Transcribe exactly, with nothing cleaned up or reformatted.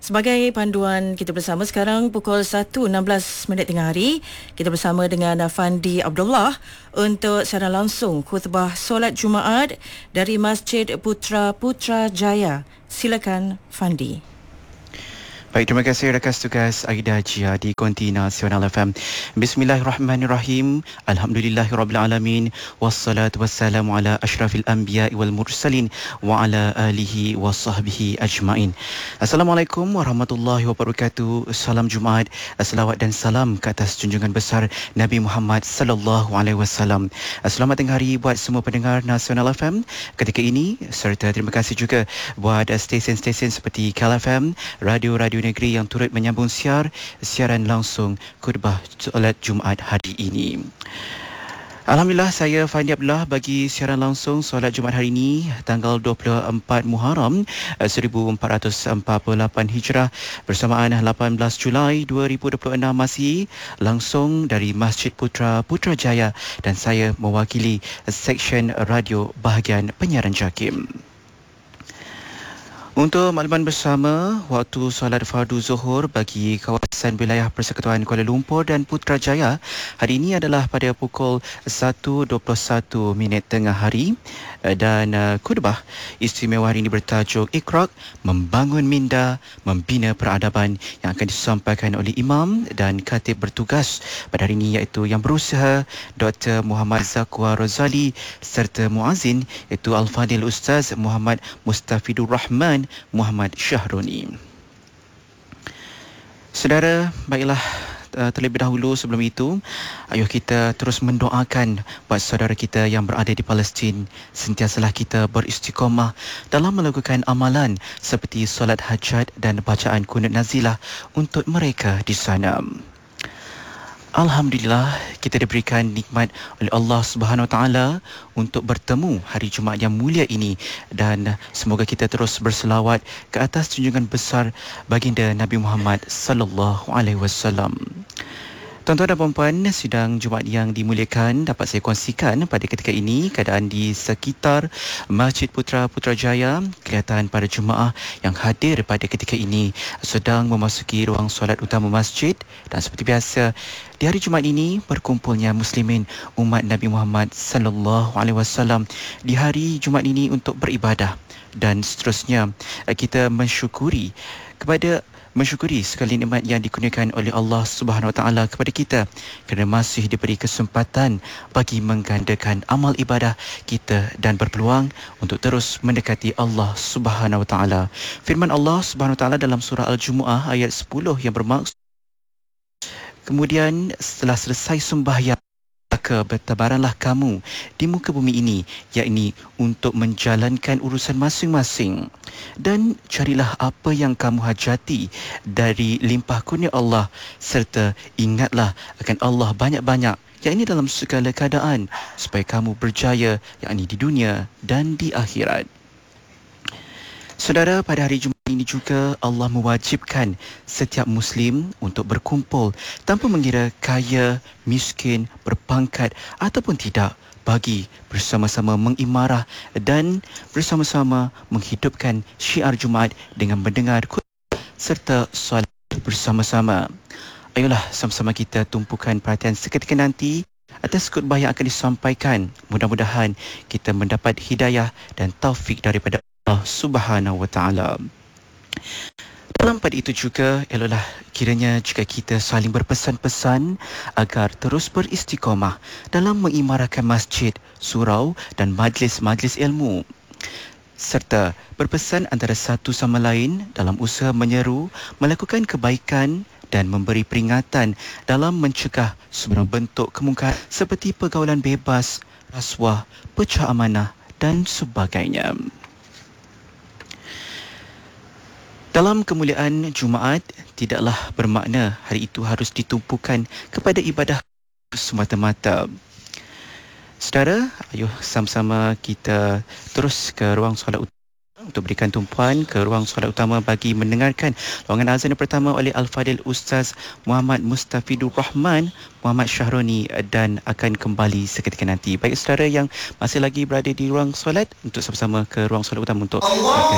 Sebagai panduan kita bersama sekarang pukul satu enam belas minit tengah hari, kita bersama dengan Fandi Abdullah untuk secara langsung khutbah solat Jumaat dari Masjid Putra Putrajaya. Silakan Fandi. Baik, terima kasih rakan tugas Aida Jia di Konti Nasional F M. Bismillahirrahmanirrahim. Alhamdulillahirrabbilalamin. Wassalatu wassalamu ala ashrafil anbiya wal mursalin wa ala alihi wa sahbihi ajma'in. Assalamualaikum warahmatullahi wabarakatuh. Salam Jumaat, selawat dan salam ke atas junjungan besar Nabi Muhammad sallallahu alaihi wasallam. Selamat tengah hari buat semua pendengar Nasional F M ketika ini, serta terima kasih juga buat stesen-stesen seperti K L F M, radio-radio negeri yang turut menyambung siar siaran langsung khutbah solat Jumaat hari ini. Alhamdulillah, saya Fandi Abdullah bagi siaran langsung solat Jumaat hari ini tanggal dua puluh empat Muharram seribu empat ratus empat puluh lapan Hijrah bersamaan lapan belas Julai dua ribu dua puluh enam, masih langsung dari Masjid Putra Putrajaya, dan saya mewakili seksyen radio bahagian penyiaran JAKIM. Untuk makluman bersama, waktu solat fardu Zuhur bagi kawasan wilayah Persekutuan Kuala Lumpur dan Putrajaya hari ini adalah pada pukul satu dua puluh satu minit tengah hari, dan uh, khutbah istimewa hari ini bertajuk Iqra', Membangun Minda, Membina Peradaban, yang akan disampaikan oleh Imam dan Khatib bertugas pada hari ini, iaitu yang berusaha Doktor Muhammad Zakwa Rozali, serta muazzin iaitu Al-Fadil Ustaz Muhammad Mustafidur Rahman Muhammad Syahroni. Saudara, baiklah, uh, terlebih dahulu sebelum itu, ayuh kita terus mendoakan buat saudara kita yang berada di Palestin. Sentiasalah kita beristiqamah dalam melakukan amalan seperti solat hajat dan bacaan kunut nazilah untuk mereka di sana. Alhamdulillah, kita diberikan nikmat oleh Allah Subhanahu Wa Taala untuk bertemu hari Jumaat yang mulia ini, dan semoga kita terus berselawat ke atas junjungan besar baginda Nabi Muhammad sallallahu alaihi wasallam. Tuan-tuan dan puan-puan, sidang Jumaat yang dimuliakan, dapat saya kongsikan pada ketika ini keadaan di sekitar Masjid Putra Putrajaya. Kelihatan para jemaah yang hadir pada ketika ini sedang memasuki ruang solat utama masjid, dan seperti biasa di hari Jumaat ini berkumpulnya muslimin umat Nabi Muhammad sallallahu alaihi wasallam di hari Jumaat ini untuk beribadah, dan seterusnya kita mensyukuri kepada mensyukuri sekali nikmat yang dikurniakan oleh Allah Subhanahu Wa Taala kepada kita, kerana masih diberi kesempatan bagi menggandakan amal ibadah kita dan berpeluang untuk terus mendekati Allah Subhanahu Wa Taala. Firman Allah Subhanahu Wa Taala dalam surah Al-Jumu'ah ayat sepuluh yang bermaksud, kemudian setelah selesai sembahyang, maka bertebaranlah kamu di muka bumi ini, yakni untuk menjalankan urusan masing-masing, dan carilah apa yang kamu hajati dari limpah kurnia Allah, serta ingatlah akan Allah banyak-banyak, yakni dalam segala keadaan, supaya kamu berjaya, yakni di dunia dan di akhirat. Saudara, pada hari Jumaat ini juga Allah mewajibkan setiap Muslim untuk berkumpul tanpa mengira kaya, miskin, berpangkat ataupun tidak, bagi bersama-sama mengimarah dan bersama-sama menghidupkan syiar Jumaat dengan mendengar khutbah serta solat bersama-sama. Ayolah sama-sama kita tumpukan perhatian seketika nanti atas khutbah yang akan disampaikan. Mudah-mudahan kita mendapat hidayah dan taufik daripada Allah Subhanahu Wa Taala. Dalam pada itu juga, eloklah kiranya jika kita saling berpesan-pesan agar terus beristiqamah dalam mengimarahkan masjid, surau dan majlis-majlis ilmu, serta berpesan antara satu sama lain dalam usaha menyeru, melakukan kebaikan dan memberi peringatan dalam mencegah semua bentuk kemungkaran seperti pergaulan bebas, rasuah, pecah amanah dan sebagainya. Dalam kemuliaan Jumaat, tidaklah bermakna hari itu harus ditumpukan kepada ibadah semata-mata. Saudara, ayuh sama-sama kita terus ke ruang solat utama untuk berikan tumpuan ke ruang solat utama bagi mendengarkan lawangan azan yang pertama oleh Al-Fadil Ustaz Muhammad Mustafidur Rahman Muhammad Syahroni, dan akan kembali seketika nanti. Baik saudara yang masih lagi berada di ruang solat, untuk sama-sama ke ruang solat utama untuk